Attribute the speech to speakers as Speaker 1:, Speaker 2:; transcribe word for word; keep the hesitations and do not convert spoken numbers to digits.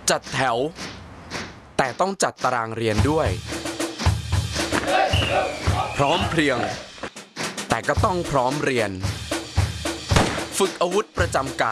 Speaker 1: จัดแถวแต่ต้องจัดตารางเรียนด้วยพร้อมเพรียงแต่ก็ต้องพร้อมเรียนฝึกอาวุธประจำกาย